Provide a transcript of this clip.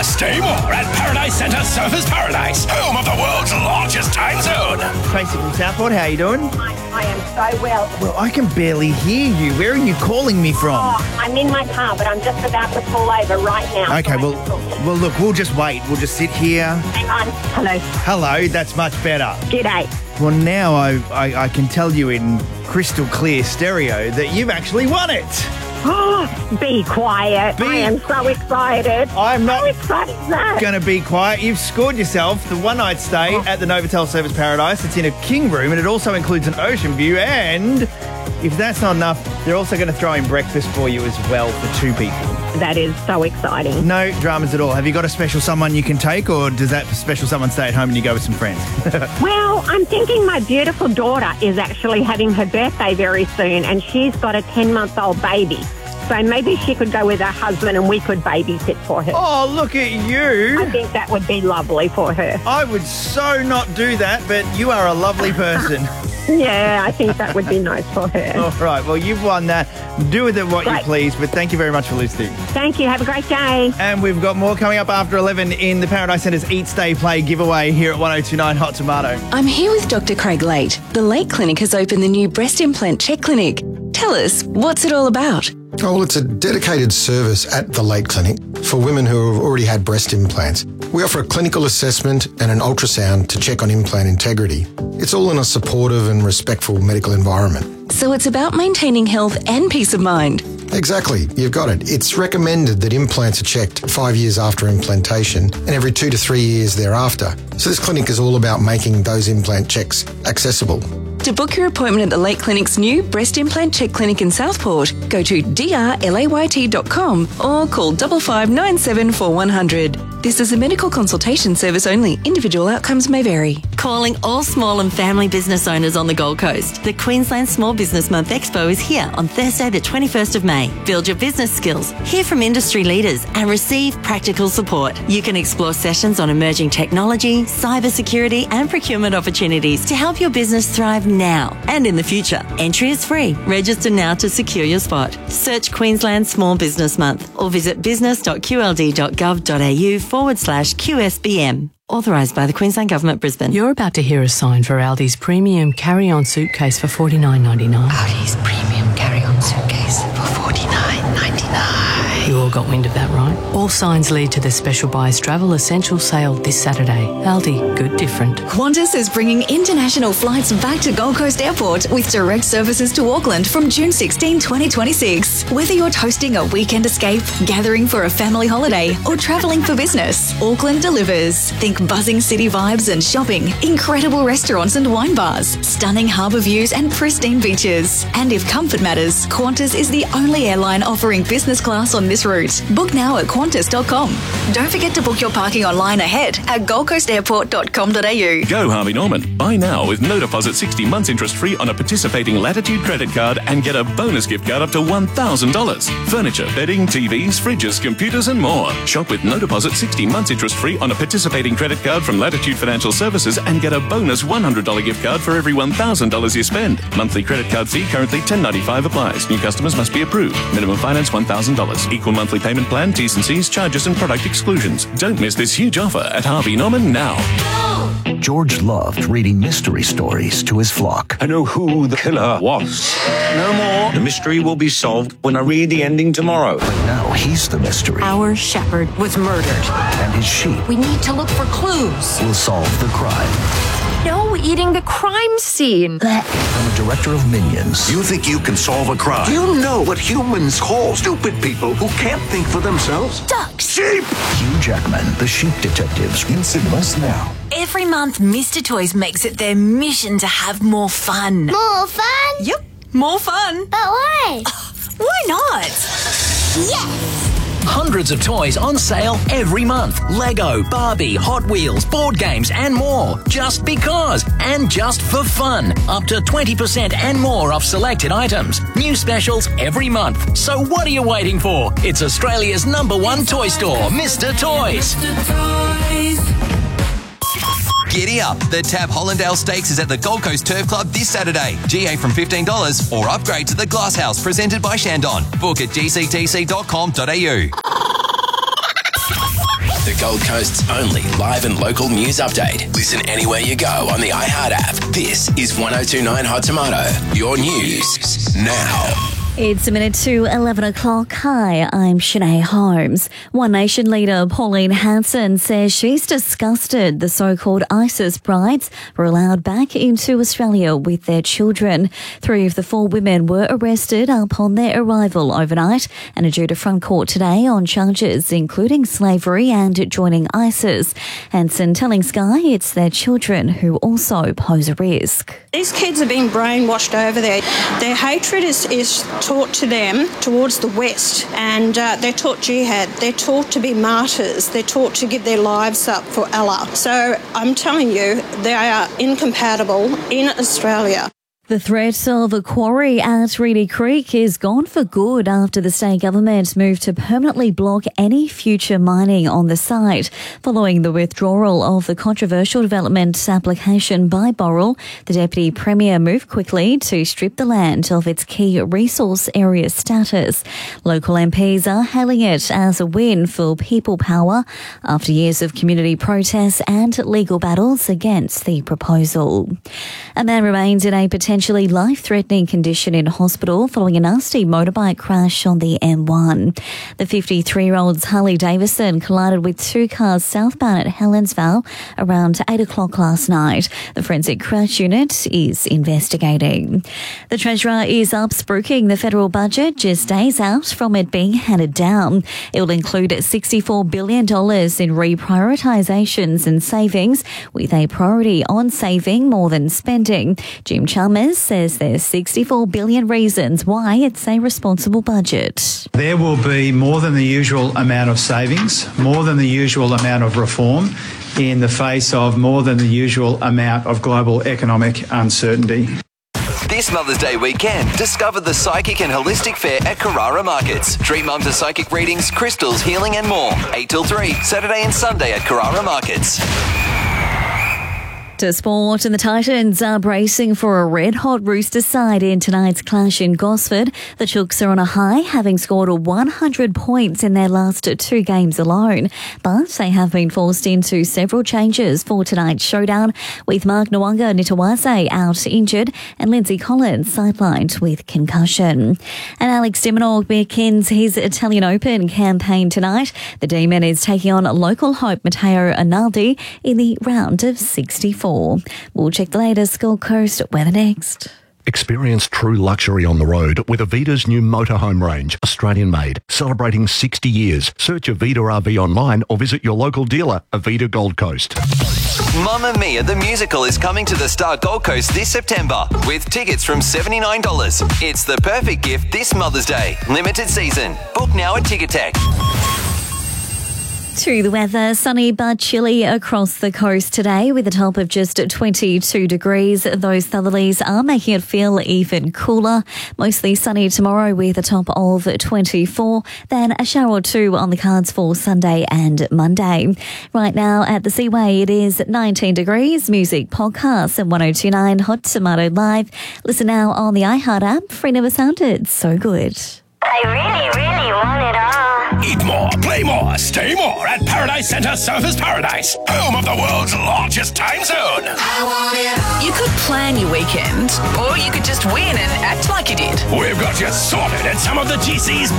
Stay more at Paradise Centre Surfers Paradise, home of the world's largest time zone. Tracy from Southport, how you doing? I am so well. Well, I can barely hear you. Where are you calling me from? Oh, I'm in my car, but I'm just about to pull over right now. Okay, well, look, we'll just wait. We'll just sit here. Hang on. Hello. Hello, that's much better. G'day. Well, now I can tell you in crystal clear stereo that you've actually won it. Be quiet. I am so excited. I'm not How excited is that? going to be quiet. You've scored yourself the one-night stay at the Novotel Service Paradise. It's in a king room, and it also includes an ocean view. And if that's not enough, they're also going to throw in breakfast for you as well for 2 people. That is so exciting. No dramas at all. Have you got a special someone you can take, or does that special someone stay at home and you go with some friends? Well, I'm thinking my beautiful daughter is actually having her birthday very soon, and she's got a 10-month-old baby. So maybe she could go with her husband and we could babysit for her. Oh, look at you. I think that would be lovely for her. I would so not do that, but you are a lovely person. Yeah, I think that would be nice for her. All right, well, you've won that. Do with it what you please, but thank you very much for listening. Thank you. Have a great day. And we've got more coming up after 11 in the Paradise Centre's Eat, Stay, Play giveaway here at 1029 Hot Tomato. I'm here with Dr. Craig Late. The Late Clinic has opened the new breast implant check clinic. Tell us, what's it all about? Oh, well, it's a dedicated service at the Late Clinic for women who have already had breast implants. We offer a clinical assessment and an ultrasound to check on implant integrity. It's all in a supportive and respectful medical environment. So it's about maintaining health and peace of mind. Exactly, you've got it. It's recommended that implants are checked 5 years after implantation and every 2 to 3 years thereafter. So this clinic is all about making those implant checks accessible. To book your appointment at the Late Clinic's new breast implant check clinic in Southport, go to drlayt.com or call 5597 4100. This is a medical consultation service only. Individual outcomes may vary. Calling all small and family business owners on the Gold Coast. The Queensland Small Business Month Expo is here on Thursday the 21st of May. Build your business skills, hear from industry leaders and receive practical support. You can explore sessions on emerging technology, cybersecurity and procurement opportunities to help your business thrive now and in the future. Entry is free. Register now to secure your spot. Search Queensland Small Business Month or visit business.qld.gov.au/QSBM. Authorised by the Queensland Government, Brisbane. You're about to hear a sign for Aldi's premium carry-on suitcase for $49.99. Aldi's premium carry-on suitcase for $49.99. You all got wind of that, right? All signs lead to the Special Buyers Travel Essential Sale this Saturday. Aldi, good different. Qantas is bringing international flights back to Gold Coast Airport with direct services to Auckland from June 16, 2026. Whether you're hosting a weekend escape, gathering for a family holiday, or travelling for business, Auckland delivers. Think buzzing city vibes and shopping, incredible restaurants and wine bars, stunning harbour views and pristine beaches. And if comfort matters, Qantas is the only airline offering business class on this route. Book now at qantas.com. Don't forget to book your parking online ahead at goldcoastairport.com.au. Go Harvey Norman. Buy now with no deposit 60 months interest free on a participating Latitude credit card and get a bonus gift card up to $1,000. Furniture, bedding, TVs, fridges, computers and more. Shop with no deposit 60 months interest free on a participating credit card from Latitude Financial Services and get a bonus $100 gift card for every $1,000 you spend. Monthly credit card fee currently $10.95 applies. New customers must be approved. Minimum finance $1,000. Equal monthly payment plan, T's and C's, charges and product exclusions. Don't miss this huge offer at Harvey Norman now. George loved reading mystery stories to his flock. I know who the killer was. No more. The mystery will be solved when I read the ending tomorrow. But now he's the mystery. Our shepherd was murdered. And his sheep We need to look for clues. will solve the crime. No eating the crime scene. From the director of Minions. You think you can solve a crime? You know what humans call stupid people who can't think for themselves? Ducks. Sheep! Hugh Jackman, the Sheep Detectives, in cinemas now. Every month, Mr. Toys makes it their mission to have more fun. More fun? Yep, more fun. But why? Why not? Yes! Hundreds of toys on sale every month. Lego, Barbie, Hot Wheels, board games and more. Just because and just for fun. Up to 20% and more off selected items. New specials every month. So what are you waiting for? It's Australia's #1 toy store, Mr. Toys. Giddy up. The TAB Hollandale Stakes is at the Gold Coast Turf Club this Saturday. GA from $15 or upgrade to the Glass House presented by Shandon. Book at gctc.com.au. the Gold Coast's only live and local news update. Listen anywhere you go on the iHeart app. This is 102.9 Hot Tomato, your news now. It's a minute to 11 o'clock. Hi, I'm Shanae Holmes. One Nation leader Pauline Hanson says she's disgusted the so-called ISIS brides were allowed back into Australia with their children. 3 of the 4 women were arrested upon their arrival overnight and are due to front court today on charges including slavery and joining ISIS. Hanson telling Sky it's their children who also pose a risk. These kids are being brainwashed over there. Their hatred is taught to them towards the West, and they're taught jihad. They're taught to be martyrs. They're taught to give their lives up for Allah. So I'm telling you, they are incompatible in Australia. The threat of a quarry at Reedy Creek is gone for good after the state government moved to permanently block any future mining on the site. Following the withdrawal of the controversial development application by Boral, the Deputy Premier moved quickly to strip the land of its key resource area status. Local MPs are hailing it as a win for people power after years of community protests and legal battles against the proposal. A man remains in a potentially life-threatening condition in hospital following a nasty motorbike crash on the M1. The 53-year-old's Harley Davidson collided with 2 cars southbound at Helensvale around 8 o'clock last night. The forensic crash unit is investigating. The Treasurer is up spruiking the federal budget just days out from it being handed down. It will include $64 billion in reprioritisations and savings, with a priority on saving more than spending. Jim Chalmers says there's 64 billion reasons why it's a responsible budget. There will be more than the usual amount of savings, more than the usual amount of reform in the face of more than the usual amount of global economic uncertainty. This Mother's Day weekend, discover the Psychic and Holistic Fair at Carrara Markets. Treat mum to psychic readings, crystals, healing and more. 8 till 3, Saturday and Sunday at Carrara Markets. To sport, and the Titans are bracing for a red-hot Rooster side in tonight's clash in Gosford. The Chooks are on a high, having scored 100 points in their last 2 games alone. But they have been forced into several changes for tonight's showdown, with Mark Nwanga-Nitawase out injured and Lindsay Collins sidelined with concussion. And Alex de Minaur begins his Italian Open campaign tonight. The Demon is taking on local hope Matteo Arnaldi in the round of 64. We'll check the latest Gold Coast weather next. Experience true luxury on the road with Avita's new motorhome range, Australian-made, celebrating 60 years. Search Avita RV online or visit your local dealer, Avita Gold Coast. Mamma Mia the Musical is coming to the Star Gold Coast this September with tickets from $79. It's the perfect gift this Mother's Day. Limited season. Book now at Ticketek. To the weather, sunny but chilly across the coast today with a top of just 22 degrees. Those southerlies are making it feel even cooler. Mostly sunny tomorrow with a top of 24. Then a shower or 2 on the cards for Sunday and Monday. Right now at the Seaway, it is 19 degrees. Music podcast at 102.9 Hot Tomato Live. Listen now on the iHeart app. Free never sounded so good. I really want it all. Eat more, play more, stay more at Paradise Centre Surfers Paradise, home of the world's largest time zone. You could plan your weekend, or you could just win and act like you did. We've got you sorted at some of the GC's